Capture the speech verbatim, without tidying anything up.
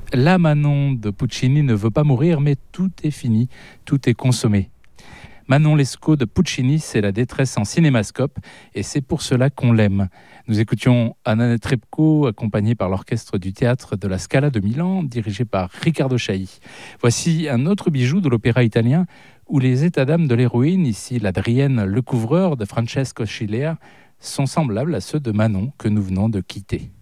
La Manon de Puccini ne veut pas mourir, mais tout est fini, tout est consommé. Manon Lescaut de Puccini, c'est la détresse en cinémascope et c'est pour cela qu'on l'aime. Nous écoutions Anna Netrebko, accompagnée par l'orchestre du théâtre de la Scala de Milan, dirigé par Riccardo Chailly. Voici un autre bijou de l'opéra italien où les états d'âme de l'héroïne, ici l'Adrienne le couvreur de Francesco Scilea, sont semblables à ceux de Manon que nous venons de quitter.